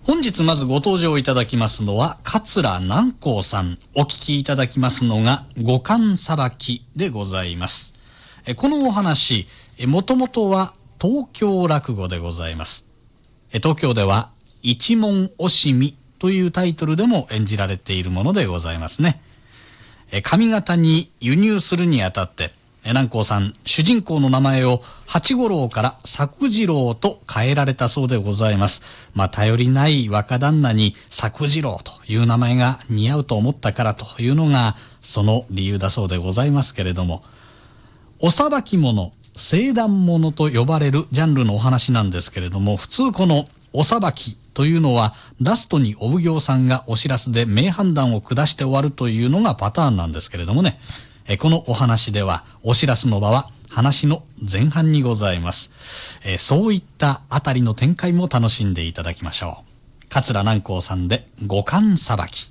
本日まずご登場いただきますのは桂南光さん。お聞きいただきますのが五冠さばきでございます。このお話、もともとは東京落語でございます。東京では一門惜しみというタイトルでも演じられているものでございますね。上方に輸入するにあたって南光さん、主人公の名前を八五郎から作次郎と変えられたそうでございます。頼りない若旦那に作次郎という名前が似合うと思ったからというのがその理由だそうでございますけれども、おさばき者、聖断者と呼ばれるジャンルのお話なんですけれども、普通このおさばきというのはラストにお奉行さんがお知らせで名判断を下して終わるというのがパターンなんですけれどもね、このお話ではお知らせの場は話の前半にございます。そういったあたりの展開も楽しんでいただきましょう。桂南光さんで五冠さばき。